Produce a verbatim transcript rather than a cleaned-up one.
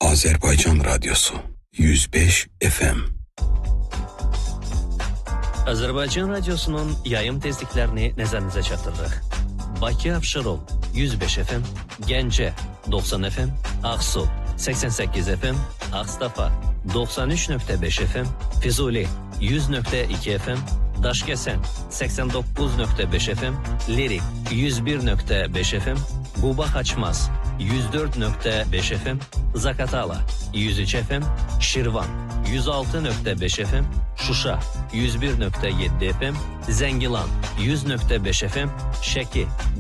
Azerbaycan Radyosu yüz beş F M. Azerbaycan Radyosu'nun yayım tezliklerini nəzərinizə çatdırırıq. Bakı Abşeron yüz beş F M, Gəncə doksan F M, Ağsu seksen sekiz F M, Ağstafa doksan üç nöqtə beş F M, Füzuli yüz nöqtə iki F M, Daşkəsən seksen dokuz nöqtə beş F M, Lirik yüz bir nöqtə beş F M, Quba Xaçmaz yüz dört nöqtə beş F M, Zakatala yüz üç F M, Şirvan yüz altı nöqtə beş F M, Şuşa yüz bir nöqtə yeddi F M, Zəngilan yüz nöqtə beş F M, Şəki